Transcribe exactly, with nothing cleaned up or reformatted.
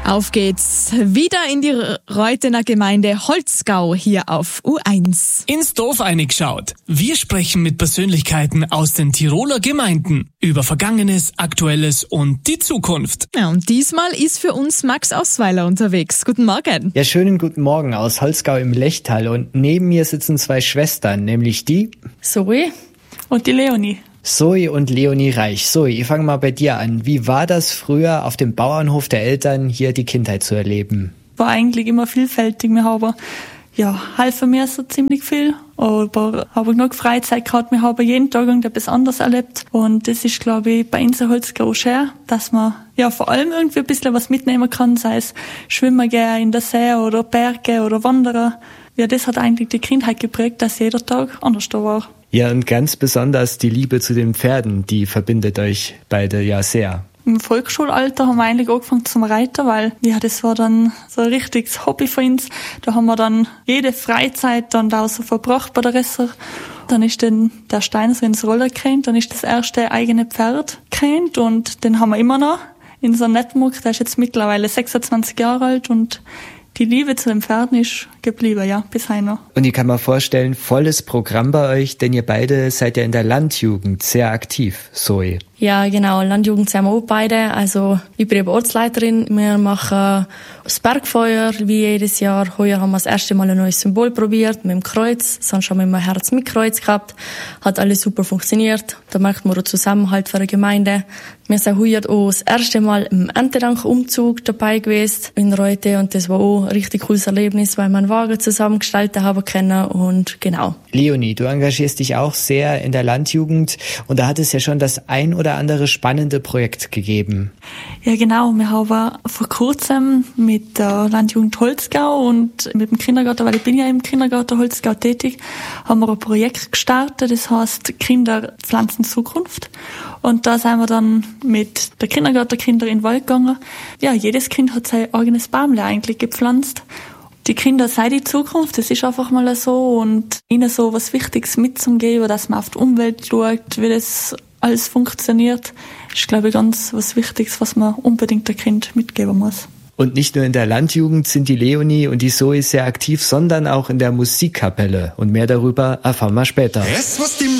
Auf geht's wieder in die Reuthener Gemeinde Holzgau hier auf U eins. Ins Dorf eingeschaut. Wir sprechen mit Persönlichkeiten aus den Tiroler Gemeinden über Vergangenes, Aktuelles und die Zukunft. Ja, und diesmal ist für uns Max Osweiler unterwegs. Guten Morgen. Ja, schönen guten Morgen aus Holzgau im Lechtal. Und neben mir sitzen zwei Schwestern, nämlich die Zoe und die Leonie. Zoe und Leonie Reich. Zoe, ich fange mal bei dir an. Wie war das früher auf dem Bauernhof der Eltern, hier die Kindheit zu erleben? War eigentlich immer vielfältig. Wir haben ja, halfen mir so ziemlich viel, aber habe genug Freizeit gehabt. Wir haben jeden Tag etwas anderes erlebt. Und das ist, glaube ich, bei uns in Holzgau schön, dass man ja vor allem irgendwie ein bisschen was mitnehmen kann, sei es schwimmen gehen in der See oder Berge oder Wandern. Ja, das hat eigentlich die Kindheit geprägt, dass jeder Tag anders da war. Ja, und ganz besonders die Liebe zu den Pferden, die verbindet euch beide ja sehr. Im Volksschulalter haben wir eigentlich angefangen zum Reiten, weil ja, das war dann so ein richtiges Hobby für uns. Da haben wir dann jede Freizeit dann da so verbracht bei der Resser. Dann ist dann der Stein so ins Rollen gerannt, dann ist das erste eigene Pferd gerannt und den haben wir immer noch in so einem Netmuck. Der ist jetzt mittlerweile sechsundzwanzig Jahre alt und die Liebe zu den Pferden ist geblieben, ja, bis heute noch. Und ich kann mir vorstellen, volles Programm bei euch, denn ihr beide seid ja in der Landjugend sehr aktiv, Zoe. Ja, genau, Landjugend sind wir auch beide. Also ich bin eben Ortsleiterin. Wir machen das Bergfeuer wie jedes Jahr. Heuer haben wir das erste Mal ein neues Symbol probiert mit dem Kreuz. Sonst haben wir immer Herz mit Kreuz gehabt. Hat alles super funktioniert. Da merkt man auch Zusammenhalt für eine Gemeinde. Wir sind heuer auch das erste Mal im Erntedank-Umzug dabei gewesen in Reute und das war auch ein richtig cooles Erlebnis, weil wir einen Wagen zusammen gestalten haben können und genau. Leonie, du engagierst dich auch sehr in der Landjugend und da hat es ja schon das ein oder andere spannende Projekt gegeben. Ja, genau. Wir haben vor kurzem mit der Landjugend Holzgau und mit dem Kindergarten, weil ich bin ja im Kindergarten Holzgau tätig, haben wir ein Projekt gestartet, das heißt Kinder pflanzen Zukunft. Und da sind wir dann mit der Kindergartenkinder in den Wald gegangen. Ja, jedes Kind hat sein eigenes Baumle eigentlich gepflanzt. Die Kinder sei die Zukunft, das ist einfach mal so und ihnen so was Wichtiges mitzugeben, dass man auf die Umwelt schaut, wie das alles funktioniert, ist, glaube ich, ganz was Wichtiges, was man unbedingt dem Kind mitgeben muss. Und nicht nur in der Landjugend sind die Leonie und die Zoe sehr aktiv, sondern auch in der Musikkapelle. Und mehr darüber erfahren wir später.